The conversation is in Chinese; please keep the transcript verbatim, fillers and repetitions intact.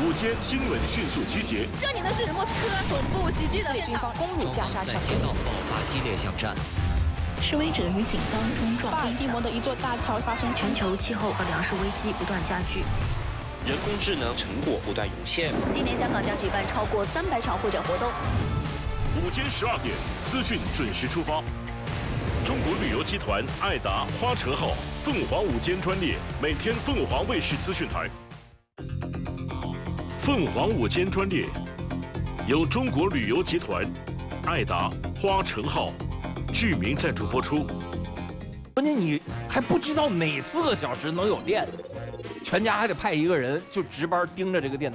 午间新闻迅速集结。 这里呢是莫斯科恐怖袭击的现场， 攻入加沙城， 在街道爆发激烈巷战。 示威者与警方冲撞。 巴尔的摩的一座大桥发生全球气候和粮食危机不断加剧。 人工智能成果不断涌现。 今年香港将举办超过三百场会展活动。 午间十二点，资讯准时出发。中国旅游集团爱达花城号凤凰午间专列，每天凤凰卫视资讯台。凤凰午间专列由中国旅游集团爱达花城号剧名赞助播出。 关键你还不知道哪四个小时能有电。 全家还得派一个人就值班盯着这个电。